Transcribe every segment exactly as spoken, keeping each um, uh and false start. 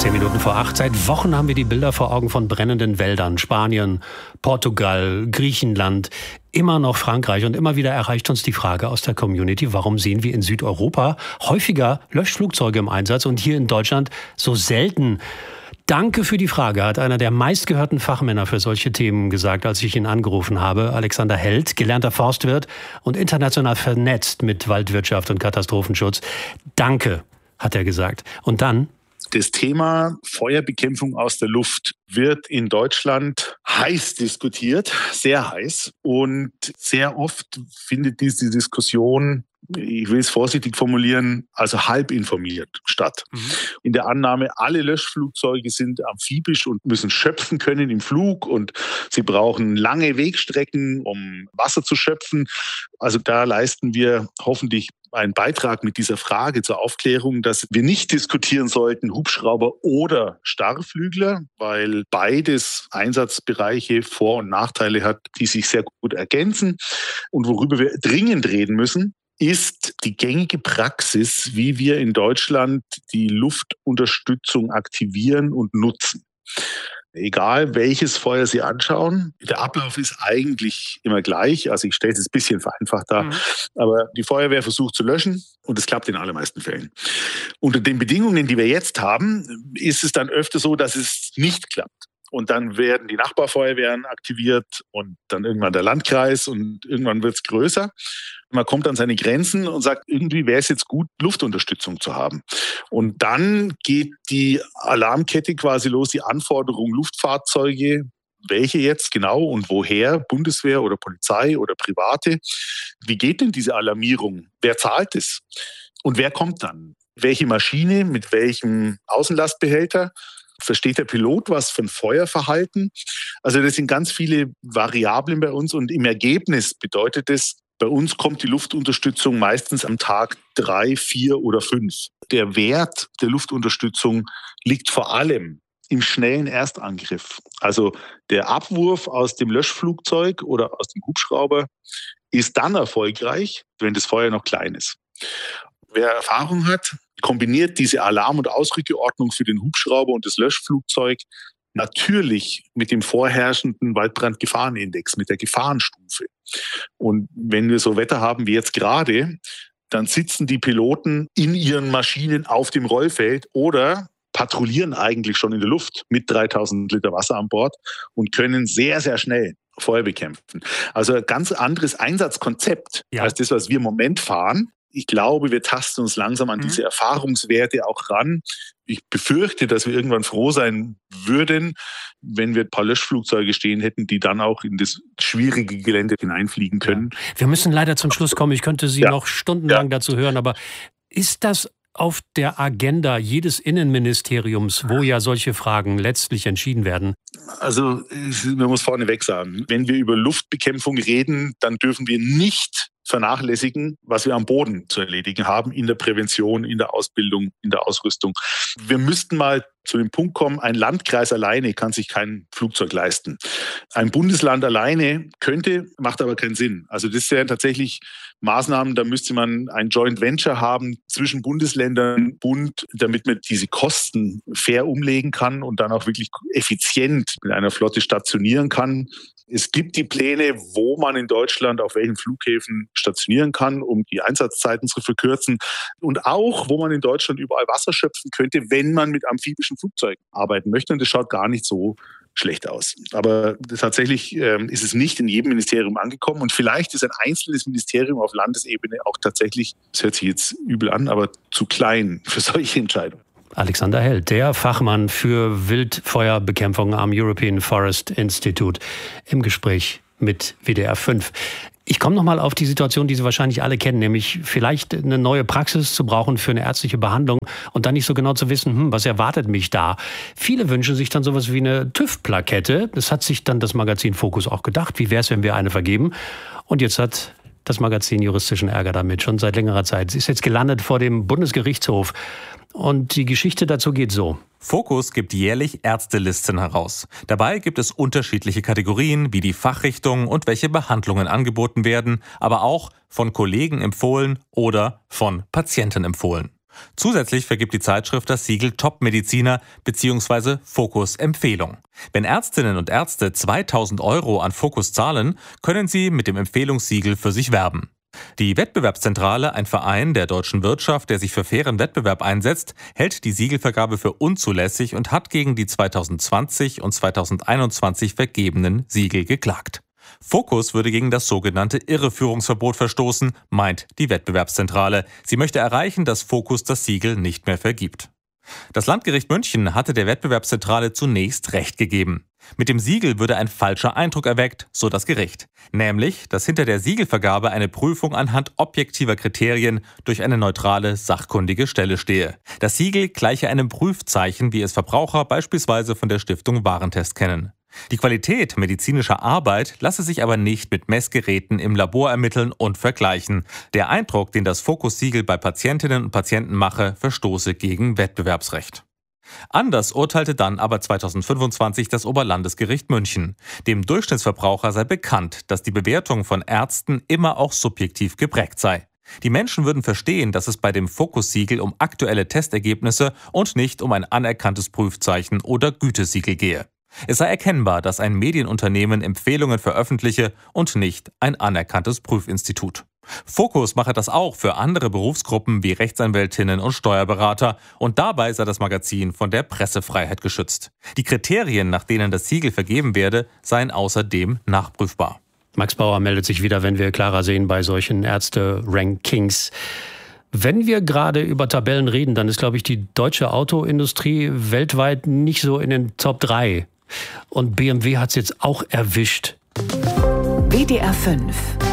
Zehn Minuten vor acht. Seit Wochen haben wir die Bilder vor Augen von brennenden Wäldern. Spanien, Portugal, Griechenland, immer noch Frankreich. Und immer wieder erreicht uns die Frage aus der Community, warum sehen wir in Südeuropa häufiger Löschflugzeuge im Einsatz und hier in Deutschland so selten? Danke für die Frage, hat einer der meistgehörten Fachmänner für solche Themen gesagt, als ich ihn angerufen habe. Alexander Held, gelernter Forstwirt und international vernetzt mit Waldwirtschaft und Katastrophenschutz. Danke, hat er gesagt. Und dann? Das Thema Feuerbekämpfung aus der Luft wird in Deutschland heiß diskutiert, sehr heiß. Und sehr oft findet diese Diskussion, ich will es vorsichtig formulieren, also halb informiert statt. Mhm. In der Annahme, alle Löschflugzeuge sind amphibisch und müssen schöpfen können im Flug und sie brauchen lange Wegstrecken, um Wasser zu schöpfen. Also da leisten wir hoffentlich einen Beitrag mit dieser Frage zur Aufklärung, dass wir nicht diskutieren sollten, Hubschrauber oder Starrflügler, weil beides Einsatzbereiche Vor- und Nachteile hat, die sich sehr gut ergänzen. Und worüber wir dringend reden müssen, ist die gängige Praxis, wie wir in Deutschland die Luftunterstützung aktivieren und nutzen. Egal, welches Feuer Sie anschauen, der Ablauf ist eigentlich immer gleich. Also ich stelle es ein bisschen vereinfacht dar. Mhm. Aber die Feuerwehr versucht zu löschen und es klappt in allermeisten Fällen. Unter den Bedingungen, die wir jetzt haben, ist es dann öfter so, dass es nicht klappt. Und dann werden die Nachbarfeuerwehren aktiviert und dann irgendwann der Landkreis und irgendwann wird es größer. Man kommt an seine Grenzen und sagt, irgendwie wäre es jetzt gut, Luftunterstützung zu haben. Und dann geht die Alarmkette quasi los, die Anforderung Luftfahrzeuge, welche jetzt genau und woher, Bundeswehr oder Polizei oder Private. Wie geht denn diese Alarmierung? Wer zahlt es? Und wer kommt dann? Welche Maschine mit welchem Außenlastbehälter? Versteht der Pilot was von Feuerverhalten? Also das sind ganz viele Variablen bei uns und im Ergebnis bedeutet es, bei uns kommt die Luftunterstützung meistens am Tag drei, vier oder fünf. Der Wert der Luftunterstützung liegt vor allem im schnellen Erstangriff. Also der Abwurf aus dem Löschflugzeug oder aus dem Hubschrauber ist dann erfolgreich, wenn das Feuer noch klein ist. Wer Erfahrung hat, kombiniert diese Alarm- und Ausrückeordnung für den Hubschrauber und das Löschflugzeug natürlich mit dem vorherrschenden Waldbrandgefahrenindex, mit der Gefahrenstufe. Und wenn wir so Wetter haben wie jetzt gerade, dann sitzen die Piloten in ihren Maschinen auf dem Rollfeld oder patrouillieren eigentlich schon in der Luft mit dreitausend Liter Wasser an Bord und können sehr, sehr schnell Feuer bekämpfen. Also ein ganz anderes Einsatzkonzept ja. als das, was wir im Moment fahren. Ich glaube, wir tasten uns langsam an mhm. diese Erfahrungswerte auch ran. Ich befürchte, dass wir irgendwann froh sein würden, wenn wir ein paar Löschflugzeuge stehen hätten, die dann auch in das schwierige Gelände hineinfliegen können. Ja. Wir müssen leider zum Schluss kommen. Ich könnte Sie ja. noch stundenlang ja. dazu hören. Aber ist das auf der Agenda jedes Innenministeriums, wo ja solche Fragen letztlich entschieden werden? Also man muss vorneweg sagen, wenn wir über Luftbekämpfung reden, dann dürfen wir nicht vernachlässigen, was wir am Boden zu erledigen haben, in der Prävention, in der Ausbildung, in der Ausrüstung. Wir müssten mal zu dem Punkt kommen, ein Landkreis alleine kann sich kein Flugzeug leisten. Ein Bundesland alleine könnte, macht aber keinen Sinn. Also das wären tatsächlich Maßnahmen, da müsste man ein Joint Venture haben zwischen Bundesländern, Bund, damit man diese Kosten fair umlegen kann und dann auch wirklich effizient mit einer Flotte stationieren kann. Es gibt die Pläne, wo man in Deutschland auf welchen Flughäfen stationieren kann, um die Einsatzzeiten zu verkürzen. Und auch, wo man in Deutschland überall Wasser schöpfen könnte, wenn man mit amphibischen Flugzeugen arbeiten möchte. Und das schaut gar nicht so schlecht aus. Aber tatsächlich ähm, ist es nicht in jedem Ministerium angekommen. Und vielleicht ist ein einzelnes Ministerium auf Landesebene auch tatsächlich, das hört sich jetzt übel an, aber zu klein für solche Entscheidungen. Alexander Held, der Fachmann für Wildfeuerbekämpfung am European Forest Institute, im Gespräch mit W D R fünf. Ich komme nochmal auf die Situation, die Sie wahrscheinlich alle kennen, nämlich vielleicht eine neue Praxis zu brauchen für eine ärztliche Behandlung und dann nicht so genau zu wissen, hm, was erwartet mich da. Viele wünschen sich dann sowas wie eine TÜV-Plakette. Das hat sich dann das Magazin Focus auch gedacht. Wie wäre es, wenn wir eine vergeben? Und jetzt hat das Magazin juristischen Ärger damit, schon seit längerer Zeit. Sie ist jetzt gelandet vor dem Bundesgerichtshof. Und die Geschichte dazu geht so. Focus gibt jährlich Ärztelisten heraus. Dabei gibt es unterschiedliche Kategorien, wie die Fachrichtungen und welche Behandlungen angeboten werden, aber auch von Kollegen empfohlen oder von Patienten empfohlen. Zusätzlich vergibt die Zeitschrift das Siegel Top-Mediziner bzw. Fokus-Empfehlung. Wenn Ärztinnen und Ärzte zweitausend Euro an Fokus zahlen, können sie mit dem Empfehlungssiegel für sich werben. Die Wettbewerbszentrale, ein Verein der deutschen Wirtschaft, der sich für fairen Wettbewerb einsetzt, hält die Siegelvergabe für unzulässig und hat gegen die zweitausendzwanzig und zweitausendeinundzwanzig vergebenen Siegel geklagt. Fokus würde gegen das sogenannte Irreführungsverbot verstoßen, meint die Wettbewerbszentrale. Sie möchte erreichen, dass Fokus das Siegel nicht mehr vergibt. Das Landgericht München hatte der Wettbewerbszentrale zunächst Recht gegeben. Mit dem Siegel würde ein falscher Eindruck erweckt, so das Gericht. Nämlich, dass hinter der Siegelvergabe eine Prüfung anhand objektiver Kriterien durch eine neutrale, sachkundige Stelle stehe. Das Siegel gleiche einem Prüfzeichen, wie es Verbraucher beispielsweise von der Stiftung Warentest kennen. Die Qualität medizinischer Arbeit lasse sich aber nicht mit Messgeräten im Labor ermitteln und vergleichen. Der Eindruck, den das Fokus-Siegel bei Patientinnen und Patienten mache, verstoße gegen Wettbewerbsrecht. Anders urteilte dann aber zweitausendfünfundzwanzig das Oberlandesgericht München. Dem Durchschnittsverbraucher sei bekannt, dass die Bewertung von Ärzten immer auch subjektiv geprägt sei. Die Menschen würden verstehen, dass es bei dem Fokus-Siegel um aktuelle Testergebnisse und nicht um ein anerkanntes Prüfzeichen oder Gütesiegel gehe. Es sei erkennbar, dass ein Medienunternehmen Empfehlungen veröffentliche und nicht ein anerkanntes Prüfinstitut. Fokus mache das auch für andere Berufsgruppen wie Rechtsanwältinnen und Steuerberater und dabei sei das Magazin von der Pressefreiheit geschützt. Die Kriterien, nach denen das Siegel vergeben werde, seien außerdem nachprüfbar. Max Bauer meldet sich wieder, wenn wir klarer sehen bei solchen Ärzte-Rankings. Wenn wir gerade über Tabellen reden, dann ist, glaube ich, die deutsche Autoindustrie weltweit nicht so in den Top drei. Und B M W hat es jetzt auch erwischt. W D R fünf.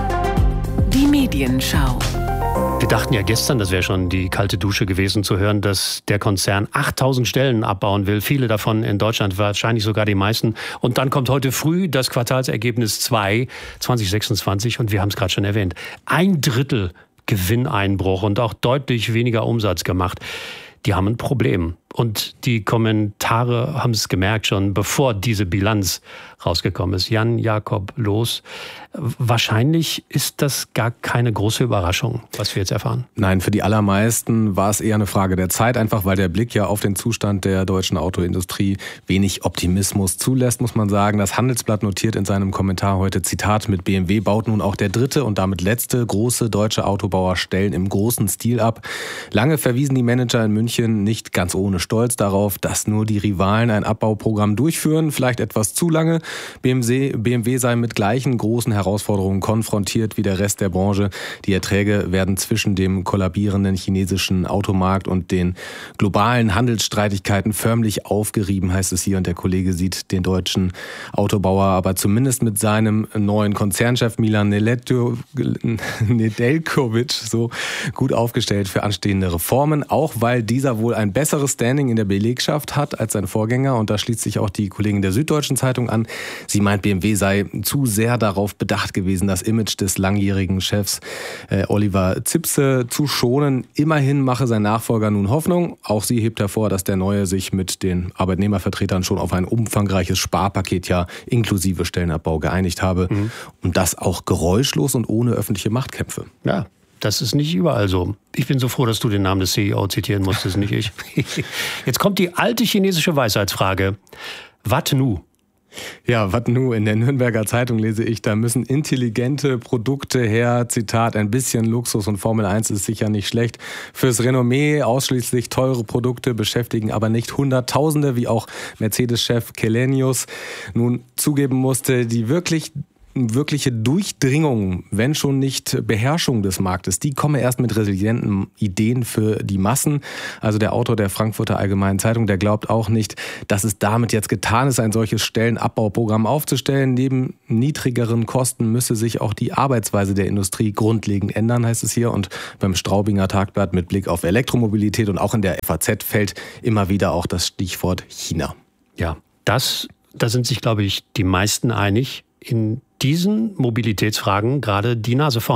Die Medienschau. Wir dachten ja gestern, das wäre schon die kalte Dusche gewesen, zu hören, dass der Konzern achttausend Stellen abbauen will. Viele davon in Deutschland, wahrscheinlich sogar die meisten. Und dann kommt heute früh das Quartalsergebnis zwei zwanzig sechsundzwanzig und wir haben es gerade schon erwähnt. Ein Drittel Gewinneinbruch und auch deutlich weniger Umsatz gemacht. Die haben ein Problem. Und die Kommentare haben es gemerkt schon, bevor diese Bilanz rausgekommen ist. Jan-Jakob Loos, wahrscheinlich ist das gar keine große Überraschung, was wir jetzt erfahren. Nein, für die allermeisten war es eher eine Frage der Zeit, einfach weil der Blick ja auf den Zustand der deutschen Autoindustrie wenig Optimismus zulässt, muss man sagen. Das Handelsblatt notiert in seinem Kommentar heute, Zitat, mit B M W baut nun auch der dritte und damit letzte große deutsche Autobauer Stellen im großen Stil ab. Lange verwiesen die Manager in München nicht ganz ohne Stolz darauf, dass nur die Rivalen ein Abbauprogramm durchführen, vielleicht etwas zu lange. B M W, B M W sei mit gleichen großen Herausforderungen konfrontiert wie der Rest der Branche. Die Erträge werden zwischen dem kollabierenden chinesischen Automarkt und den globalen Handelsstreitigkeiten förmlich aufgerieben, heißt es hier. Und der Kollege sieht den deutschen Autobauer aber zumindest mit seinem neuen Konzernchef Milan Nedeljkovic so gut aufgestellt für anstehende Reformen, auch weil dieser wohl ein besseres Standing in der Belegschaft hat als sein Vorgänger. Und da schließt sich auch die Kollegin der Süddeutschen Zeitung an. Sie meint, B M W sei zu sehr darauf bedacht gewesen, das Image des langjährigen Chefs äh, Oliver Zipse zu schonen. Immerhin mache sein Nachfolger nun Hoffnung. Auch sie hebt hervor, dass der Neue sich mit den Arbeitnehmervertretern schon auf ein umfangreiches Sparpaket ja inklusive Stellenabbau geeinigt habe. Mhm. Und das auch geräuschlos und ohne öffentliche Machtkämpfe. Ja. Das ist nicht überall so. Ich bin so froh, dass du den Namen des C E O zitieren musstest, nicht ich. Jetzt kommt die alte chinesische Weisheitsfrage. Wat nu? Ja, wat nu? In der Nürnberger Zeitung lese ich, da müssen intelligente Produkte her. Zitat, ein bisschen Luxus und Formel eins ist sicher nicht schlecht. Fürs Renommee ausschließlich teure Produkte beschäftigen aber nicht Hunderttausende, wie auch Mercedes-Chef Källenius nun zugeben musste, die wirklich wirkliche Durchdringung, wenn schon nicht Beherrschung des Marktes, die komme erst mit resilienten Ideen für die Massen. Also der Autor der Frankfurter Allgemeinen Zeitung, der glaubt auch nicht, dass es damit jetzt getan ist, ein solches Stellenabbauprogramm aufzustellen. Neben niedrigeren Kosten müsse sich auch die Arbeitsweise der Industrie grundlegend ändern, heißt es hier. Und beim Straubinger Tagblatt mit Blick auf Elektromobilität und auch in der F A Z fällt immer wieder auch das Stichwort China. Ja, das, da sind sich, glaube ich, die meisten einig. In diesen Mobilitätsfragen gerade die Nase vorn hat.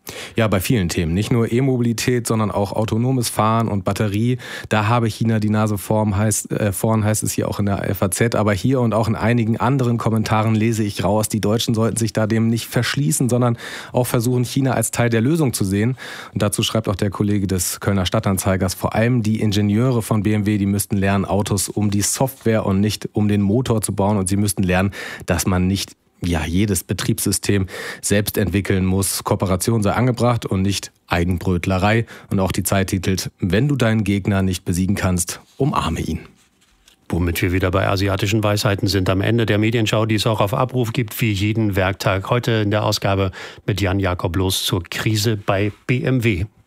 Ja, bei vielen Themen. Nicht nur E-Mobilität, sondern auch autonomes Fahren und Batterie. Da habe China die Nase vorn, heißt, äh, vorn, heißt es hier auch in der F A Z. Aber hier und auch in einigen anderen Kommentaren lese ich raus, die Deutschen sollten sich da dem nicht verschließen, sondern auch versuchen, China als Teil der Lösung zu sehen. Und dazu schreibt auch der Kollege des Kölner Stadtanzeigers, vor allem die Ingenieure von B M W, die müssten lernen, Autos um die Software und nicht um den Motor zu bauen. Und sie müssten lernen, dass man nicht ja, jedes Betriebssystem selbst entwickeln muss. Kooperation sei angebracht und nicht Eigenbrötlerei. Und auch die Zeit titelt, wenn du deinen Gegner nicht besiegen kannst, umarme ihn. Womit wir wieder bei asiatischen Weisheiten sind. Am Ende der Medienschau, die es auch auf Abruf gibt, wie jeden Werktag. Heute in der Ausgabe mit Jan Jakob Loos zur Krise bei B M W.